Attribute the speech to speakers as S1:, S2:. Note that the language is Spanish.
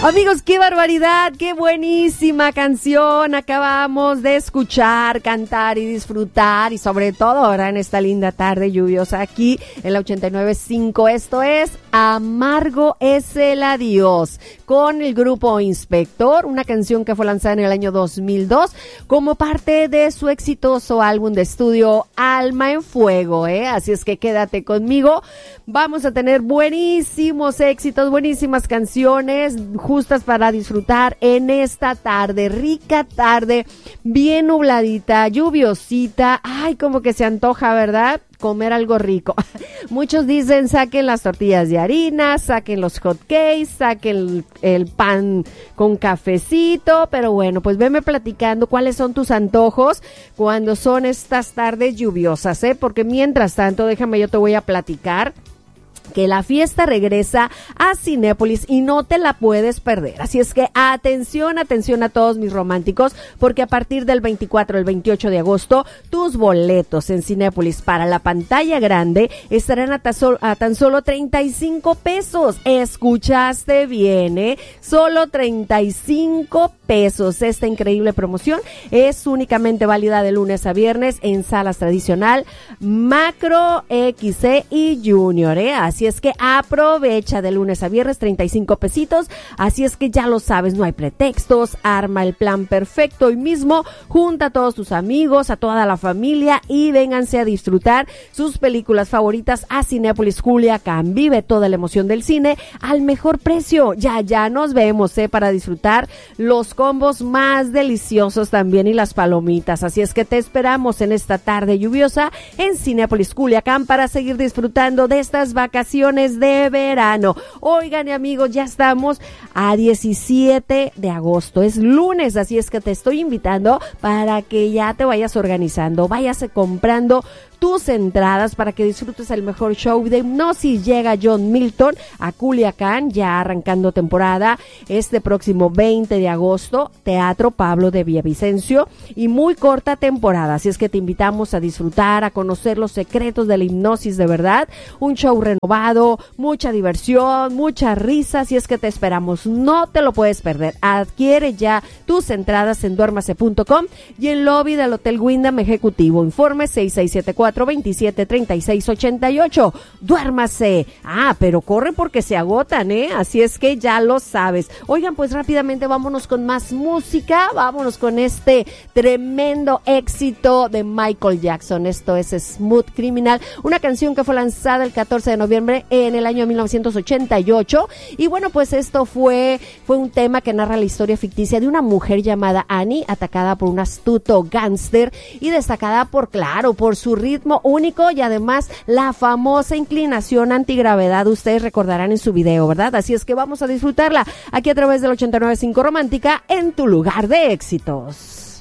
S1: Amigos, qué barbaridad, qué buenísima canción acabamos de escuchar, cantar y disfrutar, y sobre todo ahora en esta linda tarde lluviosa aquí en la 89.5. Esto es Amargo es el adiós, con el grupo Inspector, una canción que fue lanzada en el año 2002 como parte de su exitoso álbum de estudio Alma en Fuego, Así es que quédate conmigo, vamos a tener buenísimos éxitos, buenísimas canciones justas para disfrutar en esta tarde, rica tarde, bien nubladita, lluviosita. Ay, como que se antoja, ¿verdad? Comer algo rico. Muchos dicen saquen las tortillas de harina, saquen los hot cakes, saquen el pan con cafecito, pero bueno, pues veme platicando cuáles son tus antojos cuando son estas tardes lluviosas, porque mientras tanto, déjame, yo te voy a platicar que la fiesta regresa a Cinépolis y no te la puedes perder. Así es que atención, atención a todos mis románticos, porque a partir del 24 al 28 de agosto, tus boletos en Cinépolis para la pantalla grande estarán a tan solo 35 pesos. Escuchaste bien, Solo 35 pesos. Esta increíble promoción es únicamente válida de lunes a viernes en salas tradicional, Macro, XC y Junior, Así es que aprovecha de lunes a viernes, 35 pesitos. Así es que ya lo sabes, no hay pretextos, arma el plan perfecto hoy mismo, junta a todos tus amigos, a toda la familia y vénganse a disfrutar sus películas favoritas a Cinépolis Culiacán. Vive toda la emoción del cine al mejor precio. Ya nos vemos, para disfrutar los combos más deliciosos también y las palomitas. Así es que te esperamos en esta tarde lluviosa en Cinépolis Culiacán para seguir disfrutando de estas vacaciones de verano. Oigan, amigos, ya estamos a 17 de agosto, es lunes, así es que te estoy invitando para que ya te vayas organizando, váyase comprando tus entradas para que disfrutes el mejor show de hipnosis. Llega John Milton a Culiacán, ya arrancando temporada, este próximo 20 de agosto, Teatro Pablo de Villavicencio, y muy corta temporada, así es que te invitamos a disfrutar, a conocer los secretos de la hipnosis de verdad, un show renovado, mucha diversión, mucha risa, así es que te esperamos, no te lo puedes perder. Adquiere ya tus entradas en duérmase.com y en lobby del Hotel Wyndham Ejecutivo. Informe 6674-273688. Duérmase. Pero corre porque se agotan, Así es que ya lo sabes. Oigan, pues rápidamente vámonos con más música. Vámonos con este tremendo éxito de Michael Jackson. Esto es Smooth Criminal, una canción que fue lanzada el 14 de noviembre en el año 1988. Y bueno, pues esto fue un tema que narra la historia ficticia de una mujer llamada Annie, atacada por un astuto gángster y destacada por su ritmo único y además la famosa inclinación antigravedad. Ustedes recordarán en su video, ¿verdad? Así es que vamos a disfrutarla aquí a través del 89.5 Romántica en tu lugar de éxitos.